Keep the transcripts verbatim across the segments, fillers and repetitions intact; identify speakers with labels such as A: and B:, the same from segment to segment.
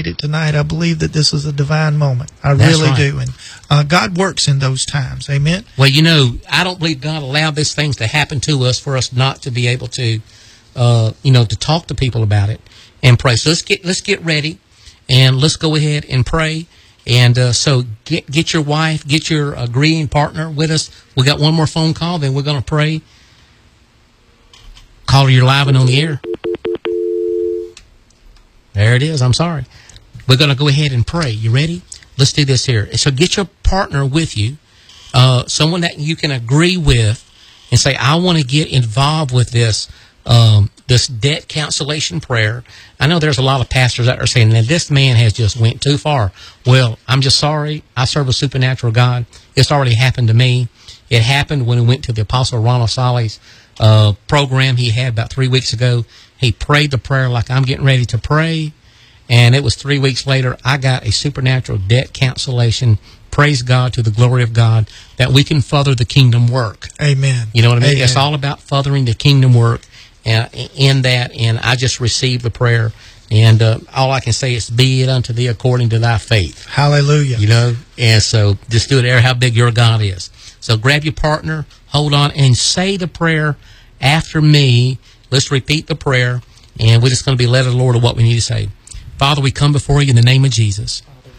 A: stated tonight, I believe that this is a divine moment. I
B: That's
A: really
B: right.
A: do. And uh, God works in those times. Amen?
B: Well, you know, I don't believe God allowed these things to happen to us for us not to be able to, uh, you know, to talk to people about it and pray. So let's get let's get ready, and let's go ahead and pray. And uh, so get get your wife, get your agreeing partner with us. We got one more phone call, then we're going to pray. Caller, you're live and on the air. There it is. I'm sorry. We're going to go ahead and pray. You ready? Let's do this here. So get your partner with you, uh, someone that you can agree with, and say, I want to get involved with this um, this debt cancellation prayer. I know there's a lot of pastors that are saying that this man has just went too far. Well, I'm just sorry. I serve a supernatural God. It's already happened to me. It happened when we went to the Apostle Ronald Solly's uh, program he had about three weeks ago. He prayed the prayer like I'm getting ready to pray, and it was three weeks later I got a supernatural debt cancellation. Praise God, to the glory of God, that we can further the kingdom work.
A: Amen.
B: You know what I mean?
A: Amen.
B: It's all about furthering the kingdom work uh, in that, and I just received the prayer, and uh, all I can say is, be it unto thee according to thy faith.
A: Hallelujah.
B: You know, and so just do it there, how big your God is. So grab your partner, hold on, and say the prayer after me. Let's repeat the prayer, and we're just going to be led of the Lord of what we need to say. Father, we come before you in the name of Jesus.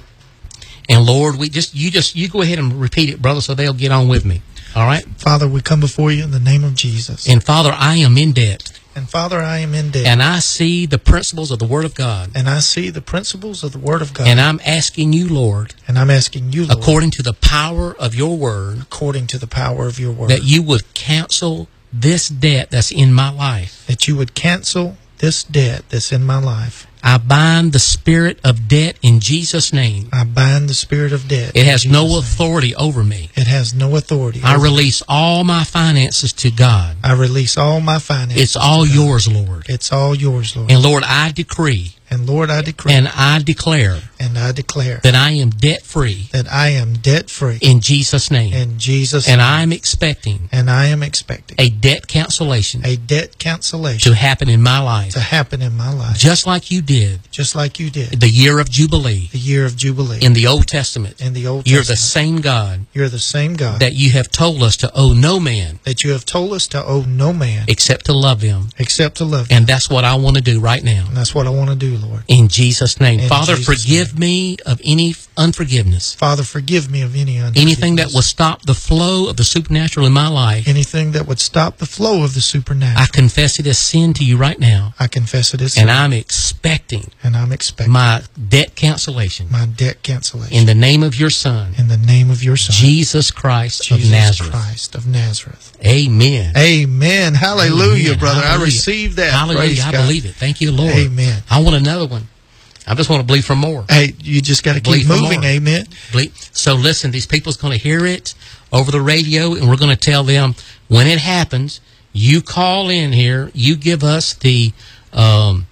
B: And Lord, we just you just you go ahead and repeat it, brother, so they'll get on with me. All right?
A: Father, we come before you in the name of Jesus.
B: And Father, I am in debt.
A: And Father, I am in debt.
B: And I see the principles of the Word of God.
A: And I see the principles of the Word of God.
B: And I'm asking you, Lord,
A: and I'm asking you, Lord,
B: according to the power of your Word,
A: according to the power of your Word,
B: that you would cancel this debt that's in my life.
A: That you would cancel this debt that's in my life.
B: I bind the spirit of debt in Jesus' name.
A: I bind the spirit of debt.
B: It has no authority over me.
A: It has no authority.
B: I release all my finances to God.
A: I release all my finances.
B: It's all yours, Lord.
A: It's all yours, Lord.
B: And Lord, I decree.
A: And Lord, I decree.
B: And I declare.
A: And I declare.
B: That I am debt free.
A: That I am debt free.
B: In Jesus' name.
A: In Jesus'
B: and
A: name.
B: And I'm expecting.
A: And I am expecting.
B: A debt cancellation.
A: A debt cancellation.
B: To happen in my life.
A: To happen in my life.
B: Just like you did.
A: Just like you did.
B: The year of Jubilee.
A: The year of Jubilee.
B: In the Old Testament.
A: In the Old
B: You're
A: Testament.
B: the same God.
A: You're the same God.
B: That you have told us to owe no man.
A: That you have told us to owe no man.
B: Except to love them.
A: Except to love them.
B: And that's what I want to do right now.
A: And that's what I want to do, Lord.
B: In Jesus' name.
A: In
B: Father,
A: Jesus'
B: forgive
A: name.
B: me of any unforgiveness.
A: Father, forgive me of any unforgiveness.
B: Anything that will stop the flow of the supernatural in my life.
A: Anything that would stop the flow of the supernatural.
B: I confess it as sin to you right now.
A: I confess it as sin.
B: And I'm expecting.
A: And I'm expecting.
B: My debt cancellation.
A: My debt cancellation.
B: In the name of your Son.
A: In the name of your Son.
B: Jesus Christ
A: Jesus
B: of Nazareth.
A: Christ of Nazareth.
B: Amen.
A: Amen. Hallelujah,
B: Amen.
A: brother.
B: Hallelujah.
A: I receive that.
B: Hallelujah.
A: Praise
B: I
A: God.
B: believe it. Thank you, Lord.
A: Amen.
B: I want another one. I just want to believe for more.
A: Hey, you just got to keep moving. Amen.
B: So listen, these people's going to hear it over the radio, and we're going to tell them when it happens. You call in here. You give us the um,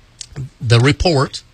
B: the report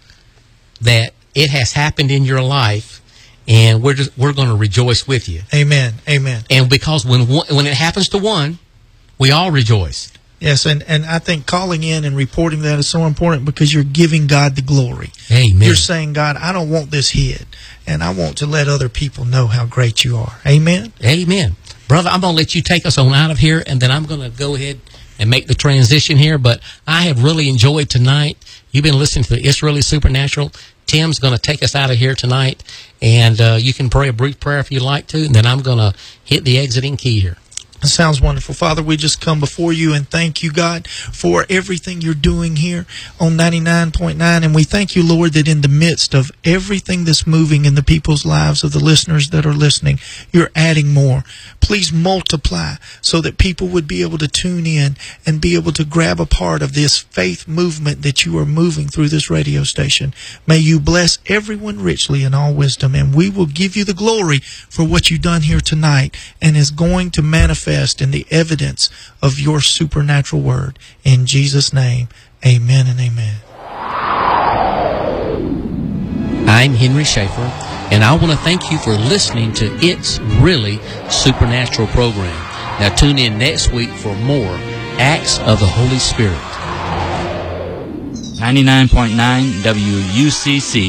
B: that it has happened in your life, and we're just we're going to rejoice with you.
A: Amen. Amen.
B: And because when one, when it happens to one, we all rejoice.
A: Yes, and, and I think calling in and reporting that is so important because you're giving God the glory.
B: Amen.
A: You're saying, God, I don't want this hid, and I want to let other people know how great you are. Amen?
B: Amen. Brother, I'm going to let you take us on out of here, and then I'm going to go ahead and make the transition here. But I have really enjoyed tonight. You've been listening to the Israeli Supernatural. Tim's going to take us out of here tonight, and uh, you can pray a brief prayer if you'd like to, and then I'm going to hit the exiting key here.
A: It sounds wonderful. Father, we just come before you and thank you, God, for everything you're doing here on ninety-nine point nine. And we thank you, Lord, that in the midst of everything that's moving in the people's lives of the listeners that are listening, you're adding more. Please multiply so that people would be able to tune in and be able to grab a part of this faith movement that you are moving through this radio station. May you bless everyone richly in all wisdom, and we will give you the glory for what you've done here tonight and is going to manifest in the evidence of your supernatural word. In Jesus' name, amen and amen.
B: I'm Henry Schaefer, and I want to thank you for listening to It's Really Supernatural program. Now tune in next week for more Acts of the Holy Spirit.
C: ninety-nine point nine W U C C